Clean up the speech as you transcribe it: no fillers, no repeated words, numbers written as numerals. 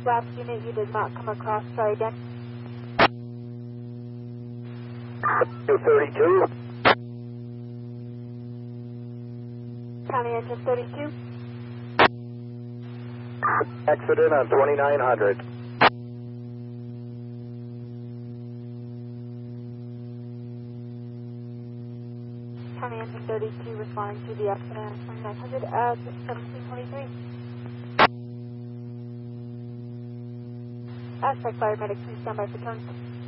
Last unit, you did not come across. Try again. 232. County engine 32. Accident on 2900. County engine 32 responding to the accident on 2900 at 1723. Aztec Fire Medic, please stand by for turn.